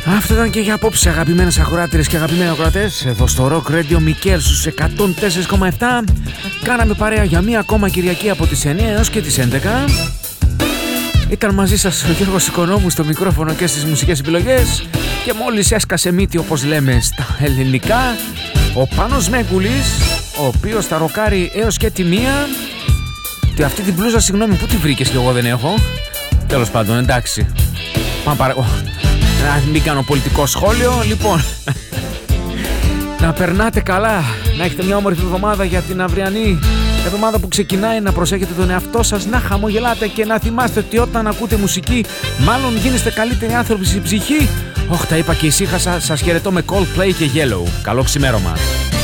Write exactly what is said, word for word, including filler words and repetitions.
Αυτό ήταν και για απόψε, αγαπημένες ακροάτριες και αγαπημένοι ακροατές. Εδώ στο Rock Radio Μικέλ στους εκατόν τέσσερα κόμμα επτά. Κάναμε παρέα για μία ακόμα Κυριακή από τις εννιά έως και τις έντεκα. Ήταν μαζί σας ο Γιώργος Οικονόμου στο μικρόφωνο και στις μουσικές επιλογές. Και μόλις έσκασε μύτη, όπως λέμε στα ελληνικά, ο Πάνος Μέγκουλης, ο οποίος θα ροκάρει έως και τη μία. Και αυτή την μπλούζα, συγγνώμη, πού τη βρήκες και εγώ δεν έχω. Τέλος πάντων, εντάξει. Πάμε παρα... Να μην κάνω πολιτικό σχόλιο. Λοιπόν, να περνάτε καλά, να έχετε μια όμορφη εβδομάδα για την αυριανή εβδομάδα που ξεκινάει. Να προσέχετε τον εαυτό σας, να χαμογελάτε και να θυμάστε ότι όταν ακούτε μουσική, μάλλον γίνεστε καλύτεροι άνθρωποι στην ψυχή. Όχι, τα είπα και ησύχασα. Σας χαιρετώ με Coldplay και Yellow. Καλό ξημέρωμα.